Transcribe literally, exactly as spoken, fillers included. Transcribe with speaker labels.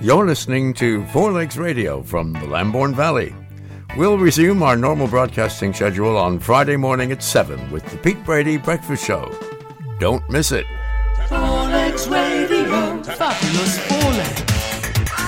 Speaker 1: You're listening to Four Lakes Radio from the Lambourne Valley. We'll resume our normal broadcasting schedule on Friday morning at seven with the Pete Brady Breakfast Show. Don't miss it.
Speaker 2: Four Lakes Radio, fabulous Four Lakes.